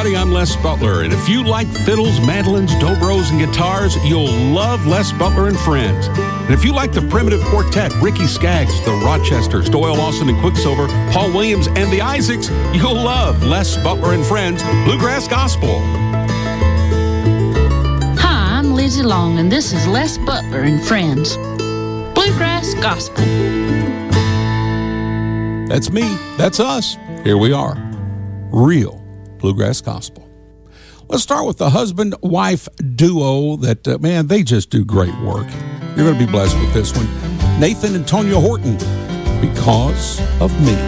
everybody. I'm Les Butler, and if you like fiddles, mandolins, dobros, and guitars, you'll love Les Butler and Friends. And if you like the Primitive Quartet, Ricky Skaggs, the Rochesters, Doyle Lawson and Quicksilver, Paul Williams, and the Isaacs, you'll love Les Butler and Friends, Bluegrass Gospel. Hi, I'm Lizzie Long, and this is Les Butler and Friends, Bluegrass Gospel. That's me. That's us. Here we are. Real Bluegrass Gospel. Let's start with the husband-wife duo that, man, they just do great work. You're going to be blessed with this one. Nathan and Tonya Horton, Because of Me.